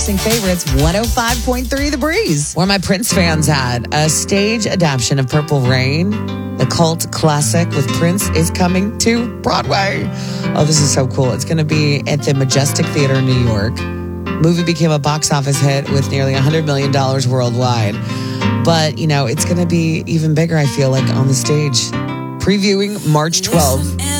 Listening favorites, 105.3 The Breeze. Where my Prince fans at. A stage adaptation of Purple Rain, the cult classic with Prince, is coming to Broadway. Oh, this is so cool. It's going to be at the Majestic Theater in New York. Movie became a box office hit with nearly $100 million worldwide. But, it's going to be even bigger, I feel like, on the stage. Previewing March 12th.